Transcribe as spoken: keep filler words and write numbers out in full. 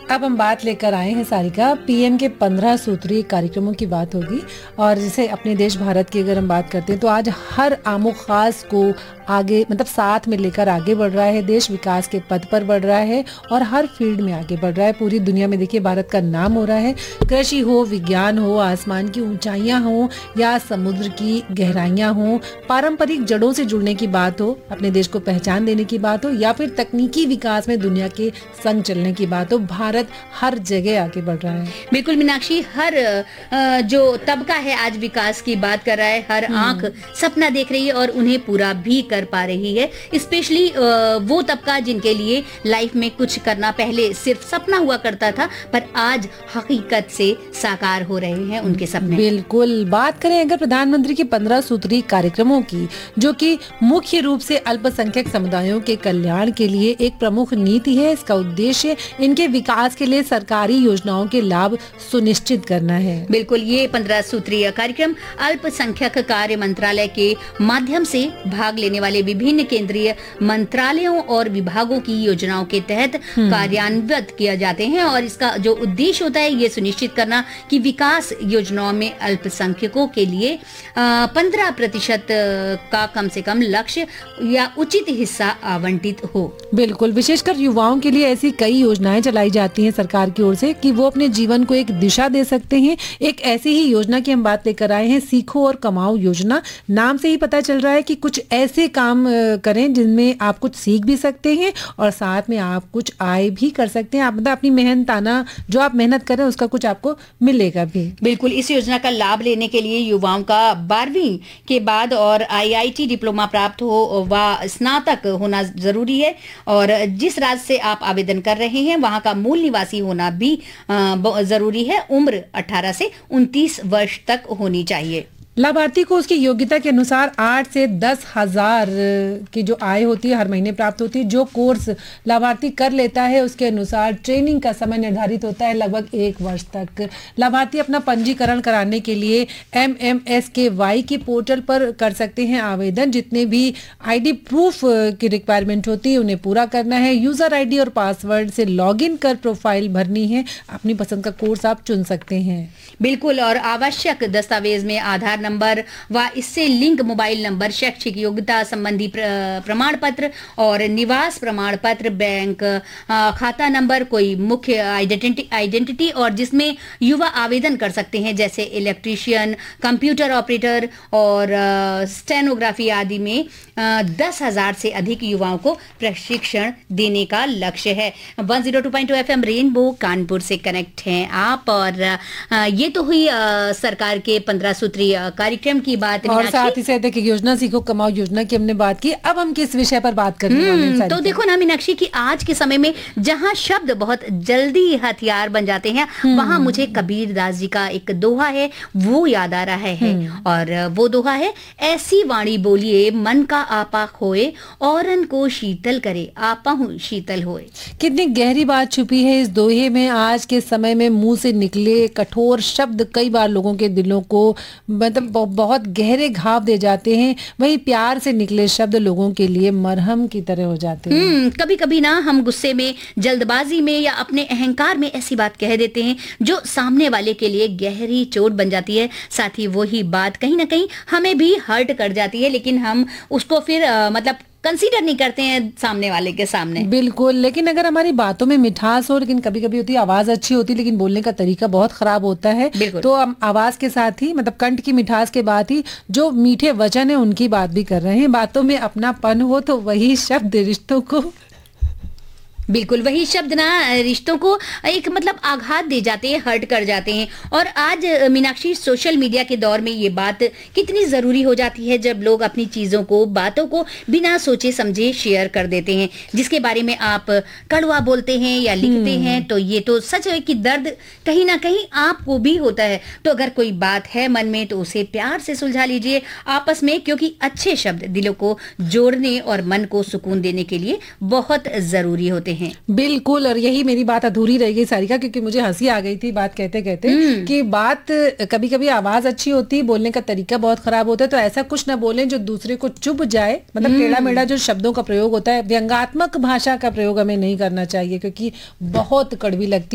अब हम बात लेकर आए हैं सारिका, पीएम के पंद्रह सूत्रीय कार्यक्रमों की बात होगी। और जैसे अपने देश भारत की अगर हम बात करते हैं तो आज हर आमो खास को आगे मतलब साथ में लेकर आगे बढ़ रहा है। देश विकास के पथ पर बढ़ रहा है और हर फील्ड में आगे बढ़ रहा है। पूरी दुनिया में देखिए भारत का नाम हो रहा है। कृषि हो, विज्ञान हो, आसमान की ऊंचाइयां हो या समुद्र की गहराइयां हो, पारंपरिक जड़ों से जुड़ने की बात हो, अपने देश को पहचान देने की बात हो या फिर तकनीकी विकास में दुनिया के संग चलने की बात हो, भारत हर जगह आगे बढ़ रहा है। बिल्कुल मीनाक्षी, हर जो तबका है आज विकास की बात कर रहा है। हर आंख सपना देख रही है और उन्हें पूरा भी कर पा रही है। स्पेशली वो तबका जिनके लिए लाइफ में कुछ करना पहले सिर्फ सपना हुआ करता था, पर आज हकीकत से साकार हो रहे हैं उनके सपने। बिल्कुल। बात करें अगर प्रधानमंत्री के पंद्रह सूत्री कार्यक्रमों की, जो कि मुख्य रूप से अल्पसंख्यक समुदायों के कल्याण के लिए एक प्रमुख नीति है। इसका उद्देश्य इनके विकास के लिए सरकारी योजनाओं के लाभ सुनिश्चित करना है। बिल्कुल, ये पंद्रह सूत्रीय कार्यक्रम अल्पसंख्यक कार्य मंत्रालय के माध्यम से भाग लेने वाले विभिन्न केंद्रीय मंत्रालयों और विभागों की योजनाओं के तहत कार्यान्वित किया जाते हैं। और इसका जो उद्देश्य होता है ये सुनिश्चित करना कि विकास योजनाओं में अल्पसंख्यकों के लिए पंद्रह प्रतिशत का कम से कम लक्ष्य या उचित हिस्सा आवंटित हो। बिल्कुल, विशेषकर युवाओं के लिए ऐसी कई योजनाएं चलाई जाती हैं सरकार की ओर से कि वो अपने जीवन को एक दिशा दे सकते हैं। एक ऐसी ही योजना की हम बात लेकर आए हैं, सीखो और कमाओ योजना। नाम से ही पता चल रहा है कि कुछ ऐसे काम करें जिनमें आप कुछ सीख भी सकते हैं और साथ में आप कुछ आय भी कर सकते हैं। आप मतलब अपनी मेहनताना जो आप मेहनत करें उसका कुछ आपको मिलेगा भी। बिल्कुल, इस योजना का लाभ लेने के लिए युवाओं का बारहवीं के बाद और आईआईटी डिप्लोमा प्राप्त हो व स्नातक होना जरूरी है। और जिस राज्य से आप आवेदन कर रहे हैं वहां का मूल निवासी होना भी जरूरी है। उम्र अठारह से उनतीस वर्ष तक होनी चाहिए। लाभार्थी को उसकी योग्यता के अनुसार आठ से दस हजार की जो आय होती है हर महीने प्राप्त होती है। जो कोर्स लाभार्थी कर लेता है उसके अनुसार ट्रेनिंग का समय निर्धारित होता है लगभग एक वर्ष तक। लाभार्थी अपना पंजीकरण कराने के लिए एम एम एस के वाई के पोर्टल पर कर सकते हैं आवेदन। जितने भी आईडी प्रूफ की रिक्वायरमेंट होती है उन्हें पूरा करना है। यूजर आईडी और पासवर्ड से लॉगिन कर प्रोफाइल भरनी है। अपनी पसंद का कोर्स आप चुन सकते हैं। बिल्कुल, और आवश्यक दस्तावेज में आधार नंबर व इससे लिंक मोबाइल नंबर, शैक्षिक योग्यता संबंधी प्रमाण पत्र और निवास प्रमाण पत्र, बैंक खाता नंबर, कोई मुख्य आइडेंटिटी आइडेंटिटी और जिसमें युवा आवेदन कर सकते हैं जैसे इलेक्ट्रीशियन, कंप्यूटर ऑपरेटर और स्टेनोग्राफी आदि में दस हजार से अधिक युवाओं को प्रशिक्षण देने का लक्ष्य है। One zero two point two F M rainbow Kanpur से कनेक्ट हैं आप। और ये तो हुई सरकार के पंद्रह सूत्रीय कार्यक्रम की बात और साथ ही साथ एक योजना सीखो कमाओ योजना की हमने बात की। अब हम किस विषय पर बात करने वाले हैं? तो देखो ना मीनाक्षी कि आज के समय में जहां शब्द बहुत जल्दी हथियार बन जाते हैं वहां मुझे कबीर दास जी का एक दोहा है वो याद आ रहा है। और वो दोहा है, ऐसी वाणी बोलिए मन का आपा खोए, औरन को शीतल करे आपा हूँ शीतल होए। कितनी गहरी बात छुपी है इस दोहे में। आज के समय में मुंह से निकले कठोर शब्द कई बार लोगों के दिलों को मतलब बहुत गहरे घाव दे जाते हैं। वहीं प्यार से निकले शब्द लोगों के लिए मरहम की तरह हो जाते हैं। कभी कभी ना हम गुस्से में, जल्दबाजी में या अपने अहंकार में ऐसी बात कह देते हैं जो सामने वाले के लिए गहरी चोट बन जाती है। साथ ही वही बात कहीं ना कहीं हमें भी हर्ट कर जाती है, लेकिन हम उसको फिर आ, मतलब कंसीडर नहीं करते हैं सामने वाले के सामने। बिल्कुल, लेकिन अगर हमारी बातों में मिठास हो, लेकिन कभी कभी होती है आवाज अच्छी होती है लेकिन बोलने का तरीका बहुत खराब होता है, तो हम आवाज के साथ ही मतलब कंठ की मिठास के बाद ही जो मीठे वचन है उनकी बात भी कर रहे हैं। बातों में अपनापन हो तो वही शब्द रिश्तों को बिल्कुल वही शब्द ना रिश्तों को एक मतलब आघात दे जाते हैं, हर्ट कर जाते हैं। और आज मीनाक्षी सोशल मीडिया के दौर में ये बात कितनी जरूरी हो जाती है जब लोग अपनी चीजों को, बातों को बिना सोचे समझे शेयर कर देते हैं। जिसके बारे में आप कड़वा बोलते हैं या लिखते हैं तो ये तो सच है कि दर्द कहीं ना कहीं आपको भी होता है। तो अगर कोई बात है मन में तो उसे प्यार से सुलझा लीजिए आपस में, क्योंकि अच्छे शब्द दिलों को जोड़ने और मन को सुकून देने के लिए बहुत जरूरी होते हैं। हैं। बिल्कुल, और यही मेरी बात अधूरी रह गई सारिका, क्योंकि मुझे हंसी आ गई थी बात कहते कहते कि बात कभी कभी आवाज अच्छी होती है, बोलने का तरीका बहुत खराब होता है, तो ऐसा कुछ ना बोलें जो दूसरे को चुभ जाए। मतलब टेढ़ा मेढ़ा जो शब्दों का प्रयोग होता है, व्यंग्यात्मक भाषा का प्रयोग हमें नहीं करना चाहिए, क्योंकि बहुत कड़वी लगती